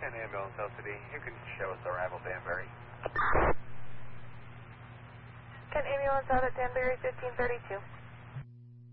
10 ambulance LCD. You can show us arrival Danbury. 10 ambulance out at Danbury, 1532.